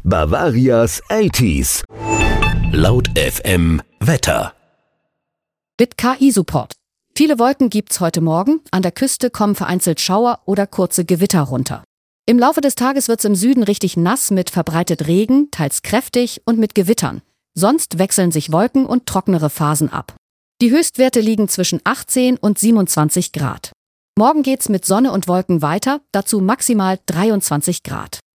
Bavarias 80s. Laut FM Wetter. Mit KI-Support. Viele Wolken gibt's heute Morgen. An der Küste kommen vereinzelt Schauer oder kurze Gewitter runter. Im Laufe des Tages wird's im Süden richtig nass mit verbreitet Regen, teils kräftig und mit Gewittern. Sonst wechseln sich Wolken und trocknere Phasen ab. Die Höchstwerte liegen zwischen 18 und 27 Grad. Morgen geht's mit Sonne und Wolken weiter, dazu maximal 23 Grad.